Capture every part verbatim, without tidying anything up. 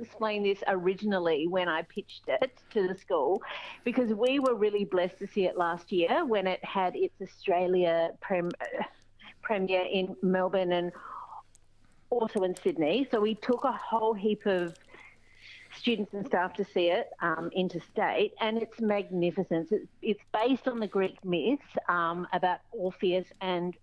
explain this originally when I pitched it to the school, because we were really blessed to see it last year when it had its Australia prem, premiere in Melbourne and also in Sydney. So we took a whole heap of students and staff to see it um, interstate, and it's magnificent. It's, it's based on the Greek myth um, about Orpheus and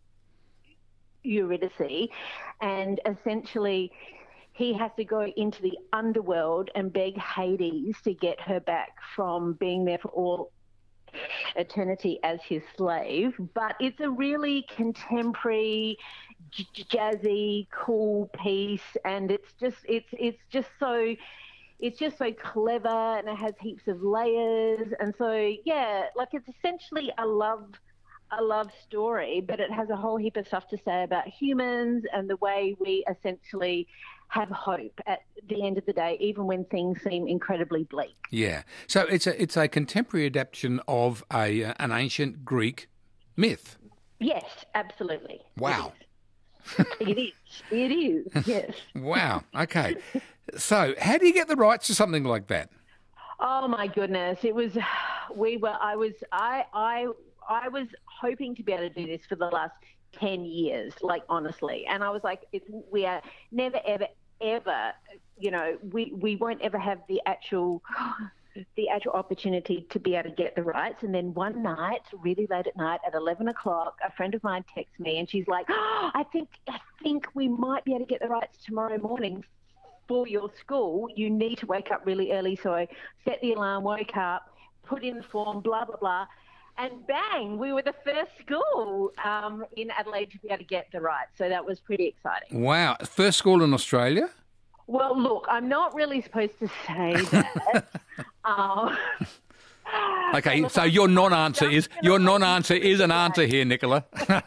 Eurydice, and essentially he has to go into the underworld and beg Hades to get her back from being there for all eternity as his slave. But it's a really contemporary, j- jazzy, cool piece, and it's just it's it's just so it's just so clever, and it has heaps of layers, and so yeah, like it's essentially a love a love story, but it has a whole heap of stuff to say about humans and the way we essentially have hope at the end of the day, even when things seem incredibly bleak. Yeah. So it's a it's a contemporary adaptation of a uh, an ancient Greek myth. Yes, absolutely. Wow. It is. It is. It is. Yes. Wow. Okay. So how do you get the rights to something like that? Oh my goodness! It was. We were. I was. I. I. I was hoping to be able to do this for the last ten years, like honestly. And I was like, it's, we are never, ever, ever, you know, we, we won't ever have the actual, the actual opportunity to be able to get the rights. And then one night, really late at night at eleven o'clock, a friend of mine texts me and she's like, oh, I think, I think we might be able to get the rights tomorrow morning for your school. You need to wake up really early. So I set the alarm, woke up, put in the form, blah, blah, blah. And bang, we were the first school um, in Adelaide to be able to get the rights. So that was pretty exciting. Wow. First school in Australia? Well, look, I'm not really supposed to say that. um, okay, so your non-answer is your non-answer is an answer here, Nicola.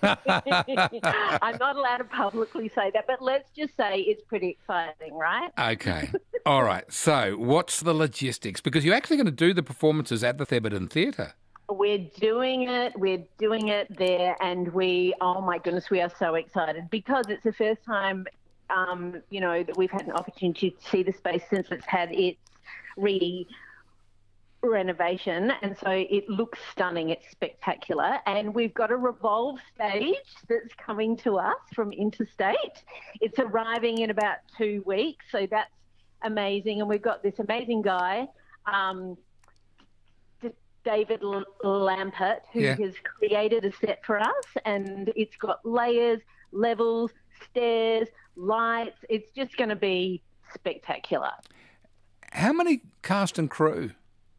I'm not allowed to publicly say that, but let's just say it's pretty exciting, right? Okay. All right. So what's the logistics? Because you're actually going to do the performances at the Thebarton Theatre. We're doing it, we're doing it there, and we, oh my goodness, we are so excited because it's the first time, um, you know, that we've had an opportunity to see the space since it's had its re renovation, and so it looks stunning, it's spectacular, and we've got a Revolve stage that's coming to us from Interstate. It's arriving in about two weeks, so that's amazing, and we've got this amazing guy, um, David Lampert, who yeah. has created a set for us, and it's got layers, levels, stairs, lights. It's just going to be spectacular. How many cast and crew?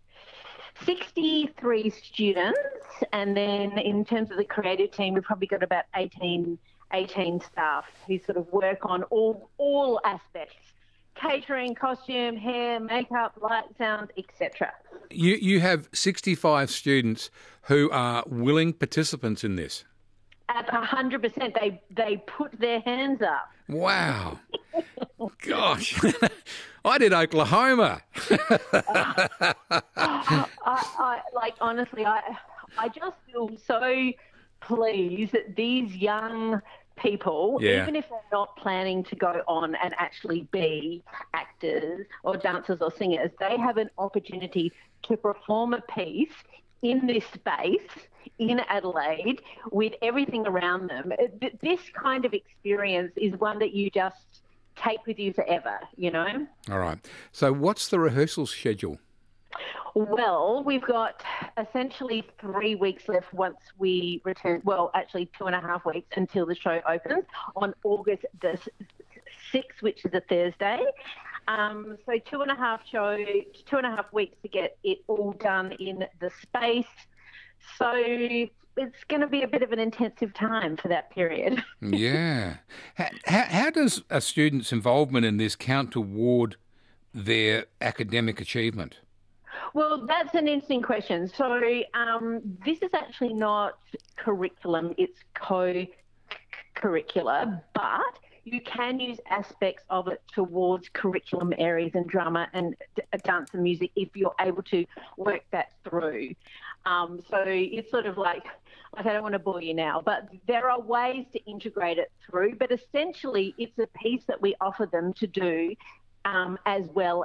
sixty-three students, and then in terms of the creative team, we've probably got about eighteen, eighteen staff who sort of work on all all aspects. Catering, costume, hair, makeup, light, sound, et cetera. You you have sixty-five students who are willing participants in this. At one hundred percent, they they put their hands up. Wow. Gosh. I did Oklahoma. uh, I, I, like, honestly, I I just feel so pleased that these young people, yeah. even if they're not planning to go on and actually be actors or dancers or singers, they have an opportunity to perform a piece in this space in Adelaide with everything around them. This kind of experience is one that you just take with you forever, you know? All right. So what's the rehearsal schedule? Well, we've got essentially three weeks left once we return. Well, actually two and a half weeks until the show opens on August the sixth, which is a Thursday. Um, so two and a half show, two and a half weeks to get it all done in the space. So it's going to be a bit of an intensive time for that period. Yeah. How, how, how does a student's involvement in this count toward their academic achievement? Well, that's an interesting question. So um, this is actually not curriculum, it's co-curricular, but you can use aspects of it towards curriculum areas in drama and d- dance and music if you're able to work that through. Um, so it's sort of like, like, I don't want to bore you now, but there are ways to integrate it through, but essentially it's a piece that we offer them to do um, as well